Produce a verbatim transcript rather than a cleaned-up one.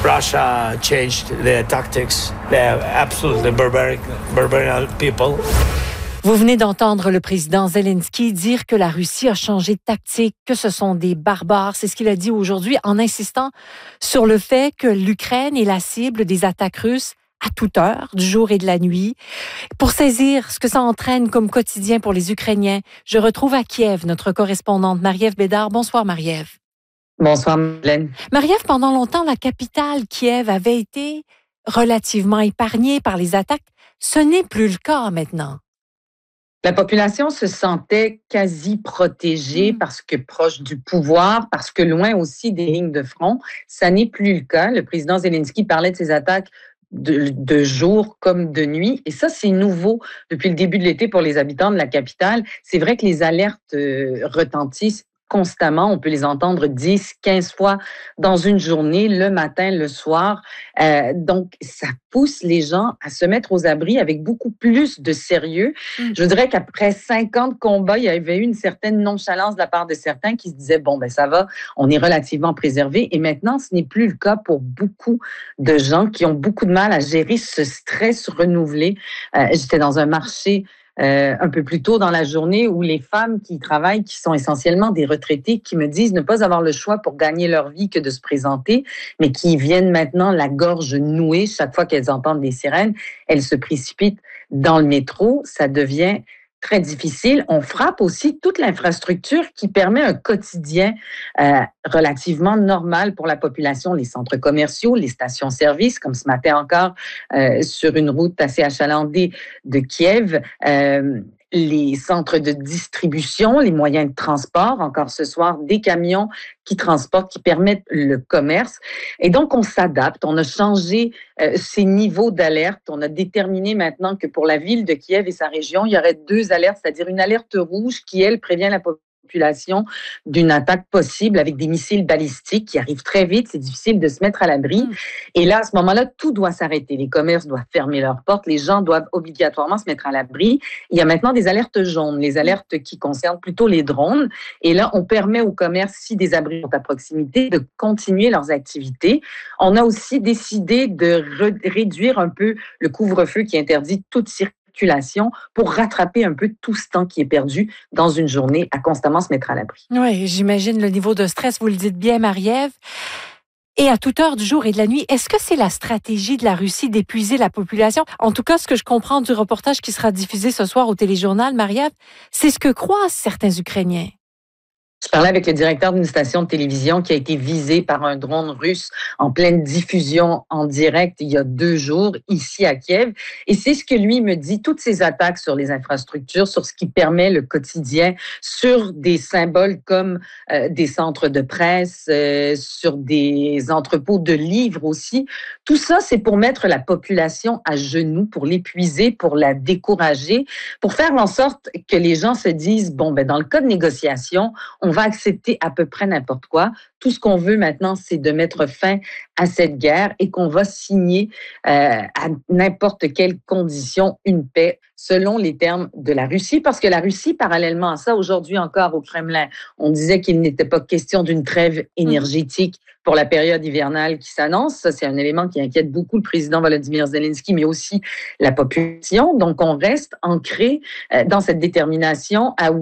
Russia changed their tactics. They're absolutely barbaric, barbarian people. Vous venez d'entendre le président Zelensky dire que la Russie a changé de tactique, que ce sont des barbares. C'est ce qu'il a dit aujourd'hui en insistant sur le fait que l'Ukraine est la cible des attaques russes à toute heure, du jour et de la nuit. Pour saisir ce que ça entraîne comme quotidien pour les Ukrainiens, je retrouve à Kiev notre correspondante Marie-Ève Bédard. Bonsoir Marie-Ève. Bonsoir Mylène. Marie-Ève, pendant longtemps, la capitale Kiev avait été relativement épargnée par les attaques. Ce n'est plus le cas maintenant. La population se sentait quasi protégée mmh. parce que proche du pouvoir, parce que loin aussi des lignes de front. Ça n'est plus le cas. Le président Zelensky parlait de ces attaques de, de jour comme de nuit. Et ça, c'est nouveau depuis le début de l'été pour les habitants de la capitale. C'est vrai que les alertes euh, retentissent constamment. On peut les entendre dix, quinze fois dans une journée, le matin, le soir. Euh, donc, ça pousse les gens à se mettre aux abris avec beaucoup plus de sérieux. Mm. Je dirais qu'après cinquante combats, il y avait eu une certaine nonchalance de la part de certains qui se disaient, bon, ben ça va, on est relativement préservé. Et maintenant, ce n'est plus le cas pour beaucoup de gens qui ont beaucoup de mal à gérer ce stress renouvelé. Euh, j'étais dans un marché Euh, un peu plus tôt dans la journée où les femmes qui travaillent, qui sont essentiellement des retraités, qui me disent ne pas avoir le choix pour gagner leur vie que de se présenter, mais qui viennent maintenant la gorge nouée chaque fois qu'elles entendent des sirènes, elles se précipitent dans le métro. Ça devient très difficile. On frappe aussi toute l'infrastructure qui permet un quotidien euh, relativement normal pour la population, les centres commerciaux, les stations-service, comme ce matin encore euh, sur une route assez achalandée de Kiev, euh, les centres de distribution, les moyens de transport, encore ce soir, des camions qui transportent, qui permettent le commerce. Et donc, on s'adapte. On a changé euh, ces niveaux d'alerte. On a déterminé maintenant que pour la ville de Kiev et sa région, il y aurait deux alertes, c'est-à-dire une alerte rouge qui, elle, prévient la population d'une attaque possible avec des missiles balistiques qui arrivent très vite. C'est difficile de se mettre à l'abri. Mmh. Et là, à ce moment-là, tout doit s'arrêter. Les commerces doivent fermer leurs portes. Les gens doivent obligatoirement se mettre à l'abri. Il y a maintenant des alertes jaunes, les alertes qui concernent plutôt les drones. Et là, on permet aux commerces, si des abris sont à proximité, de continuer leurs activités. On a aussi décidé de re- réduire un peu le couvre-feu qui interdit toute circulation pour rattraper un peu tout ce temps qui est perdu dans une journée à constamment se mettre à l'abri. Oui, j'imagine le niveau de stress, vous le dites bien, Marie-Ève. Et à toute heure du jour et de la nuit, est-ce que c'est la stratégie de la Russie d'épuiser la population? En tout cas, ce que je comprends du reportage qui sera diffusé ce soir au téléjournal, Marie-Ève, c'est ce que croient certains Ukrainiens. Je parlais avec le directeur d'une station de télévision qui a été visé par un drone russe en pleine diffusion en direct il y a deux jours ici à Kiev. Et c'est ce que lui me dit, toutes ces attaques sur les infrastructures, sur ce qui permet le quotidien, sur des symboles comme euh, des centres de presse, euh, sur des entrepôts de livres aussi. Tout ça, c'est pour mettre la population à genoux, pour l'épuiser, pour la décourager, pour faire en sorte que les gens se disent, bon, ben dans le cas de négociation, on va accepter à peu près n'importe quoi. Tout ce qu'on veut maintenant, c'est de mettre fin à cette guerre et qu'on va signer euh, à n'importe quelle condition une paix selon les termes de la Russie. Parce que la Russie, parallèlement à ça, aujourd'hui encore au Kremlin, on disait qu'il n'était pas question d'une trêve énergétique pour la période hivernale qui s'annonce. Ça, c'est un élément qui inquiète beaucoup le président Volodymyr Zelensky, mais aussi la population. Donc, on reste ancré euh, dans cette détermination à